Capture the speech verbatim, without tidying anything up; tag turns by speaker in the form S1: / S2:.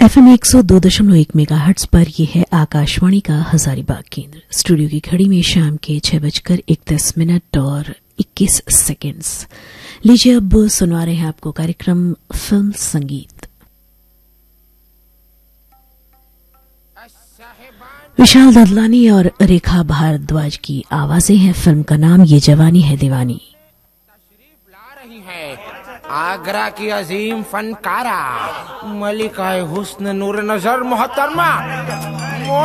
S1: FM एक सौ दो दशमलव एक मेगाहर्ट्ज पर यह है आकाशवाणी का हजारीबाग केंद्र। स्टूडियो की घड़ी में शाम के छह बजकर इकतीस मिनट और इक्कीस सेकेंड्स। लीजिए अब सुनवा रहे हैं आपको कार्यक्रम फिल्म संगीत। विशाल ददलानी और रेखा भारद्वाज की आवाजें हैं। फिल्म का नाम ये जवानी है दीवानी।
S2: तशरीफ ला रही है आगरा की अजीम फनकारा मलिका हुस्न नूर नजर मोहतरमा